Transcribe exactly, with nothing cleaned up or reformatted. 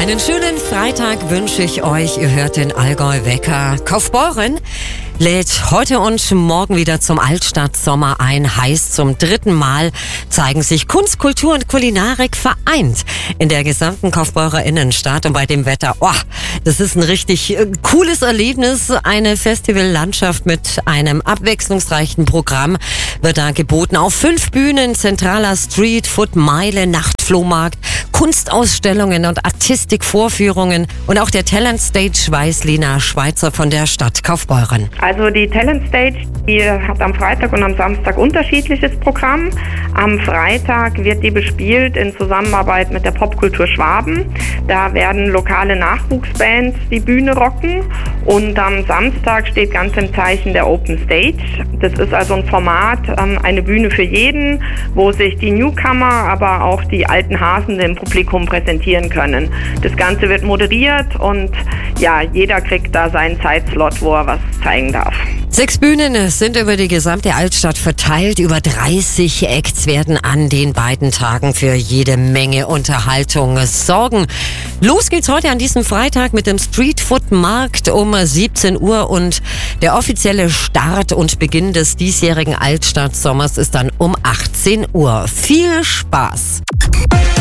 Einen schönen Freitag wünsche ich euch. Ihr hört den Allgäu-Wecker. Kaufbeuren lädt heute und morgen wieder zum Altstadt-Sommer ein. Heißt, zum dritten Mal zeigen sich Kunst, Kultur und Kulinarik vereint in der gesamten Kaufbeurer Innenstadt. Und bei dem Wetter, oh, das ist ein richtig äh, cooles Erlebnis. Eine Festivallandschaft mit einem abwechslungsreichen Programm wird da geboten. Auf fünf Bühnen, zentraler Street, Food, Meile, Nachtflohmarkt, Kunstausstellungen und Artistikvorführungen. Und auch der Talent Stage weiß Lena Schweizer von der Stadt Kaufbeuren. Also die Talent Stage, die hat am Freitag und am Samstag unterschiedliches Programm. Am Freitag wird die bespielt in Zusammenarbeit mit der Popkultur Schwaben. Da werden lokale Nachwuchsbands die Bühne rocken. Und am Samstag steht ganz im Zeichen der Open Stage. Das ist also ein Format, eine Bühne für jeden, wo sich die Newcomer, aber auch die alten Hasen im Publikum präsentieren können. Das Ganze wird moderiert und ja, jeder kriegt da seinen Zeitslot, wo er was zeigen darf. Sechs Bühnen sind über die gesamte Altstadt verteilt. Über dreißig Acts werden an den beiden Tagen für jede Menge Unterhaltung sorgen. Los geht's heute an diesem Freitag mit dem Street Food Markt um siebzehn Uhr und der offizielle Start und Beginn des diesjährigen Altstadtsommers ist dann um achtzehn Uhr. Viel Spaß!